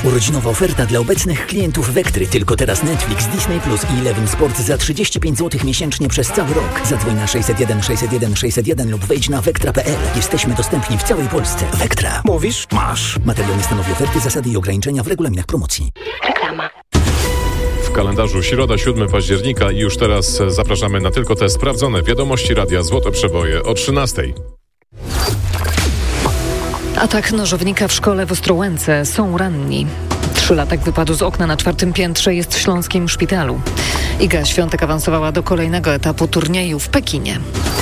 Urodzinowa oferta dla obecnych klientów Vectry. Tylko teraz Netflix, Disney Plus i Eleven Sport za 35 zł miesięcznie przez cały rok. Zadzwoń na 601 601 601 lub wejdź na vectra.pl. Jesteśmy dostępni w całej Polsce. Vectra. Mówisz? Masz. Materiał nie stanowi oferty, zasady i ograniczenia w regulaminach promocji. Reklama. W kalendarzu środa 7 października i już teraz zapraszamy na tylko te sprawdzone wiadomości Radia Złote Przeboje o 13:00. Atak nożownika w szkole w Ostrołęce. Są ranni. 3-latek wypadł z okna na 4. piętrze, jest w śląskim szpitalu. Iga Świątek awansowała do kolejnego etapu turnieju w Pekinie.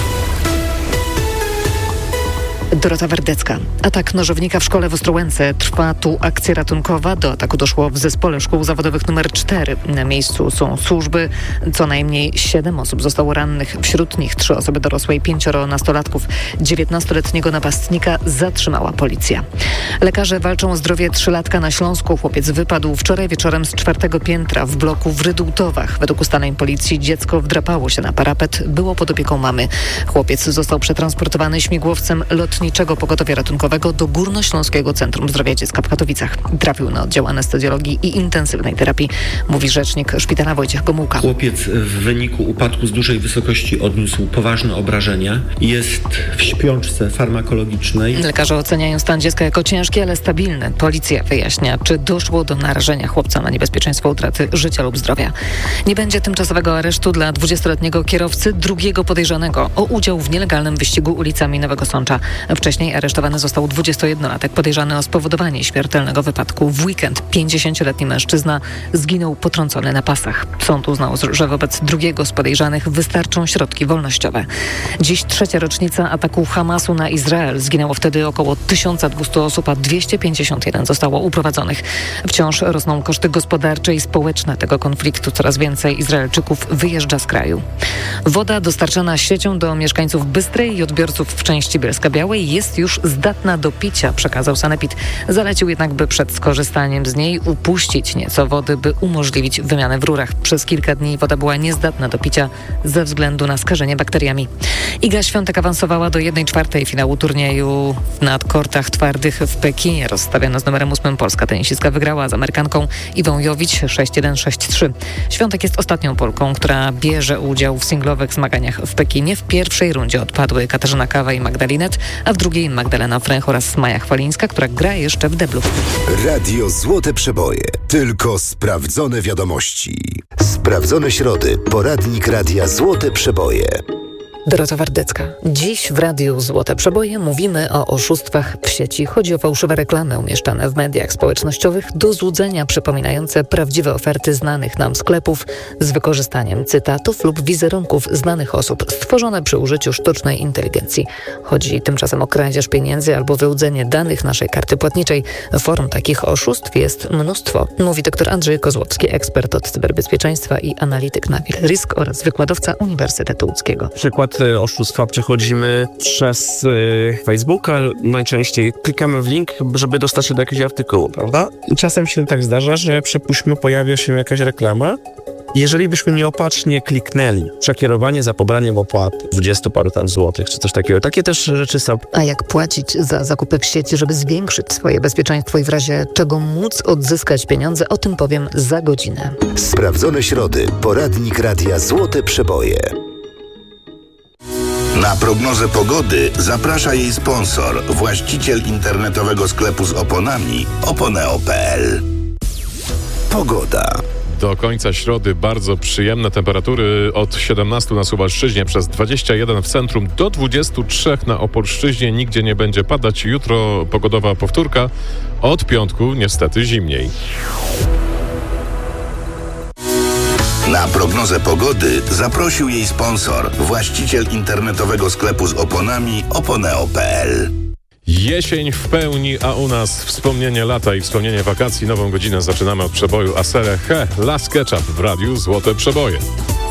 Dorota Wardecka. Atak nożownika w szkole w Ostrołęce. Trwa tu akcja ratunkowa. Do ataku doszło w zespole szkół zawodowych nr 4. Na miejscu są służby. Co najmniej 7 osób zostało rannych. Wśród nich 3 osoby dorosłe i 5 nastolatków. 19-letniego napastnika zatrzymała policja. Lekarze walczą o zdrowie 3-latka na Śląsku. Chłopiec wypadł wczoraj wieczorem z 4. piętra w bloku w Rydultowach. Według ustaleń policji dziecko wdrapało się na parapet. Było pod opieką mamy. Chłopiec został przetransportowany śmigłowcem lotniczego pogotowia ratunkowego do Górnośląskiego Centrum Zdrowia Dziecka w Katowicach. Trafił na oddział anestezjologii i intensywnej terapii, mówi rzecznik szpitala Wojciech Gomułka. Chłopiec w wyniku upadku z dużej wysokości odniósł poważne obrażenia. Jest w śpiączce farmakologicznej. Lekarze oceniają stan dziecka jako ciężki, ale stabilny. Policja wyjaśnia, czy doszło do narażenia chłopca na niebezpieczeństwo utraty życia lub zdrowia. Nie będzie tymczasowego aresztu dla 20-letniego kierowcy, drugiego podejrzanego o udział w nielegalnym wyścigu ulicami Nowego Sącza. Wcześniej aresztowany został 21-latek podejrzany o spowodowanie śmiertelnego wypadku. W weekend 50-letni mężczyzna zginął potrącony na pasach. Sąd uznał, że wobec drugiego z podejrzanych wystarczą środki wolnościowe. Dziś 3. rocznica ataku Hamasu na Izrael. Zginęło wtedy około 1200 osób, a 251 zostało uprowadzonych. Wciąż rosną koszty gospodarcze i społeczne tego konfliktu. Coraz więcej Izraelczyków wyjeżdża z kraju. Woda dostarczana siecią do mieszkańców Bystrej i odbiorców w części Bielska-Białej jest już zdatna do picia, przekazał Sanepid. Zalecił jednak, by przed skorzystaniem z niej upuścić nieco wody, by umożliwić wymianę w rurach. Przez kilka dni woda była niezdatna do picia ze względu na skażenie bakteriami. Iga Świątek awansowała do 1/4 finału turnieju na kortach twardych w Pekinie. Rozstawiona z numerem 8 polska tenisistka wygrała z Amerykanką Iwą Jowicz 6-1, 6-3. Świątek jest ostatnią Polką, która bierze udział w singlowych zmaganiach w Pekinie. W pierwszej rundzie odpadły Katarzyna Kawa i Magdalinet, a w drugiej Magdalena Fręch oraz Maja Chwalińska, która gra jeszcze w deblu. Radio Złote Przeboje. Tylko sprawdzone wiadomości. Sprawdzone środy. Poradnik Radia Złote Przeboje. Dorota Wardecka. Dziś w Radiu Złote Przeboje mówimy o oszustwach w sieci. Chodzi o fałszywe reklamy umieszczane w mediach społecznościowych do złudzenia, przypominające prawdziwe oferty znanych nam sklepów z wykorzystaniem cytatów lub wizerunków znanych osób, stworzone przy użyciu sztucznej inteligencji. Chodzi tymczasem o kradzież pieniędzy albo wyłudzenie danych naszej karty płatniczej. Form takich oszustw jest mnóstwo, mówi dr Andrzej Kozłowski, ekspert od cyberbezpieczeństwa i analityk na Risk oraz wykładowca Uniwersytetu Łódzkiego. Przykład oszustwa przechodzimy przez Facebooka. Najczęściej klikamy w link, żeby dostać się do jakiegoś artykułu, prawda? Czasem się tak zdarza, że przypuśćmy pojawia się jakaś reklama. Jeżeli byśmy nieopatrznie kliknęli, przekierowanie za pobraniem opłaty 20 paru tam złotych, czy coś takiego, takie też rzeczy są. A jak płacić za zakupy w sieci, żeby zwiększyć swoje bezpieczeństwo i w razie czego móc odzyskać pieniądze, o tym powiem za godzinę. Sprawdzone środy. Poradnik Radia Złote Przeboje. Na prognozę pogody zaprasza jej sponsor, właściciel internetowego sklepu z oponami oponeo.pl. Pogoda. Do końca środy bardzo przyjemne temperatury od 17 na Suwalszczyźnie, przez 21 w centrum, do 23 na Opolszczyźnie. Nigdzie nie będzie padać. Jutro pogodowa powtórka. Od piątku niestety zimniej. Na prognozę pogody zaprosił jej sponsor, właściciel internetowego sklepu z oponami oponeo.pl. Jesień w pełni, a u nas wspomnienie lata i wspomnienie wakacji. Nową godzinę zaczynamy od przeboju Asere He, La SketchUp w Radiu Złote Przeboje.